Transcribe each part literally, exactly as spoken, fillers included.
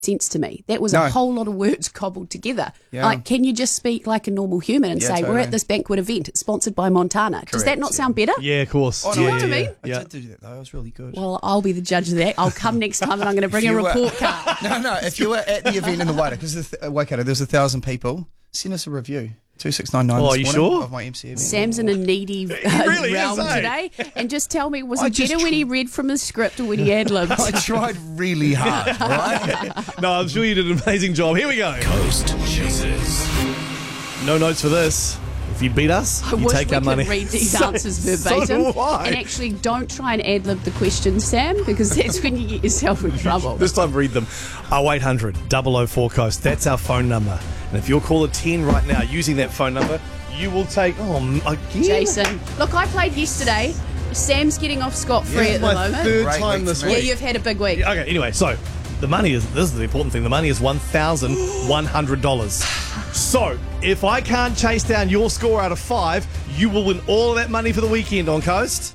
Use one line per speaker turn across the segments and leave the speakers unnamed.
sense to me. That was
No.
a whole lot of words cobbled together.
Yeah.
Like, can you just speak like a normal human and
Yeah,
say,
totally.
we're at this banquet event, it's sponsored by Montana. Does that
Correct,
not
yeah.
sound better?
Yeah, of course.
Oh,
Do you
no,
know what I
yeah,
mean?
I
yeah.
did do that though. It was really good.
Well, I'll be the judge of that. I'll come next time and I'm going to bring
If
a
you were-
report card.
No, no. If you were at the event in the Waikato, because th- uh, Waikato, there was a thousand people. Send us a review. Two six nine nine.
Oh,
this
you
morning
sure?
Of my M C event.
Sam's in a needy uh,
really
realm
is, eh?
today. And just tell me, was
I
it
just
better when
tr-
he read from his script or when he ad-libbed?
I tried really hard. All right.
No, I'm sure you did an amazing job. Here we go.
Coast Chasers.
No notes for this. If you beat us,
I
you
wish
take
we
our
could
money.
read these
So-
answers
so
verbatim.
do I.
And actually, don't try and ad-lib the questions, Sam, because that's when you get yourself in trouble.
This time, read them. oh eight hundred, double oh four Coast. That's our phone number. And if you're caller ten right now using that phone number, you will take. Oh, m- again?
Jason. Look, I played yesterday. Sam's getting off scot-free
This is
at the
my
moment.
third
Great
time
week
this
to me.
Yeah,
week.
you've had a big week.
Okay, anyway, so the money is, this is the important thing, the money is one thousand one hundred dollars. So, if I can't chase down your score out of five, you will win all of that money for the weekend on Coast.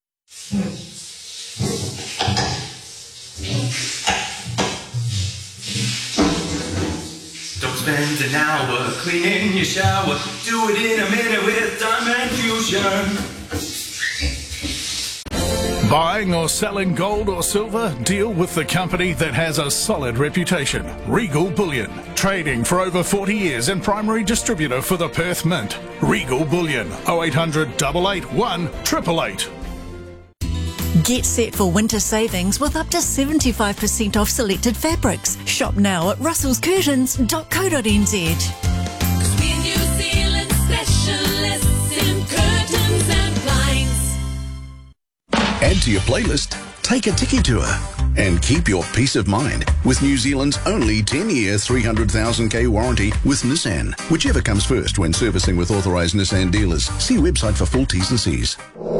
Don't spend an hour cleaning your shower. Do it in a minute with Diamond Fusion.
Buying or selling gold or silver? Deal with the company that has a solid reputation. Regal Bullion. Trading for over forty years and primary distributor for the Perth Mint. Regal Bullion. oh eight hundred, eight eight one, eight eight eight.
Get set for winter savings with up to seventy-five percent off selected fabrics. Shop now at russells curtains dot co dot n z.
We're New Zealand specialists in curtains and blinds.
Add to your playlist, take a tiki tour, and keep your peace of mind with New Zealand's only ten-year, three hundred thousand K warranty with Nissan. Whichever comes first when servicing with authorised Nissan dealers. See website for full T's and C's.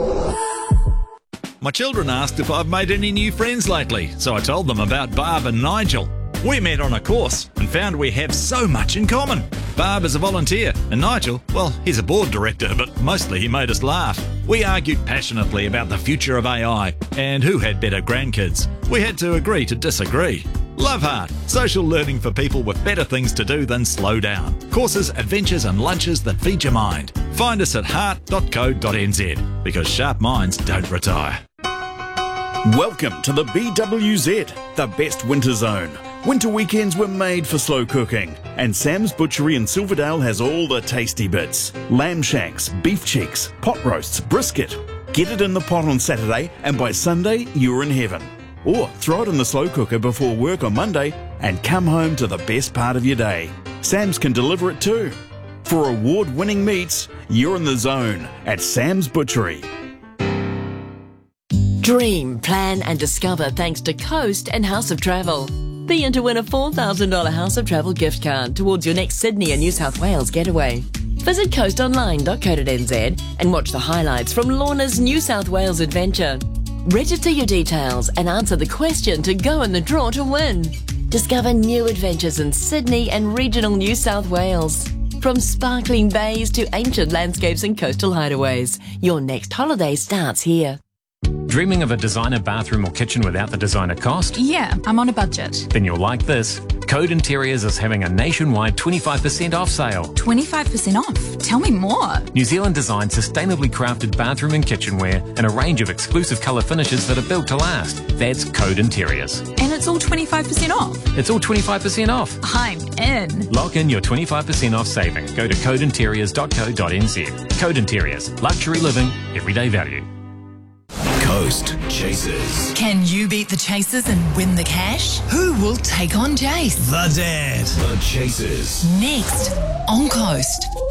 My children asked if I've made any new friends lately, so I told them about Barb and Nigel. We met on a course and found we have so much in common. Barb is a volunteer, and Nigel, well, he's a board director, but mostly he made us laugh. We argued passionately about the future of A I and who had better grandkids. We had to agree to disagree. Love Heart, social learning for people with better things to do than slow down. Courses, adventures and lunches that feed your mind. Find us at heart dot co dot n z because sharp minds don't retire.
Welcome to the B W Z, the best winter zone. Winter weekends were made for slow cooking, and Sam's Butchery in Silverdale has all the tasty bits. Lamb shanks, beef cheeks, pot roasts, brisket. Get it in the pot on Saturday, and by Sunday, you're in heaven. Or throw it in the slow cooker before work on Monday, and come home to the best part of your day. Sam's can deliver it too. For award-winning meats, you're in the zone at Sam's Butchery.
Dream, plan and discover thanks to Coast and House of Travel. Be in to win a four thousand dollars House of Travel gift card towards your next Sydney and New South Wales getaway. Visit coast online dot co dot n z and watch the highlights from Lorna's New South Wales adventure. Register your details and answer the question to go in the draw to win. Discover new adventures in Sydney and regional New South Wales. From sparkling bays to ancient landscapes and coastal hideaways, your next holiday starts here.
Dreaming of a designer bathroom or kitchen without the designer cost?
Yeah, I'm on a budget.
Then you'll like this. Code Interiors is having a nationwide twenty-five percent off sale.
twenty-five percent off? Tell me more.
New Zealand designed sustainably crafted bathroom and kitchenware and a range of exclusive colour finishes that are built to last. That's Code Interiors.
And it's all twenty-five percent off?
It's all twenty-five percent off.
I'm in.
Lock in your twenty-five percent off saving. Go to code interiors dot co dot n z. Code Interiors. Luxury living, everyday value.
Coast Chasers.
Can you beat the Chasers and win the cash? Who will take on Jace?
The Dad. The Chasers.
Next on Coast.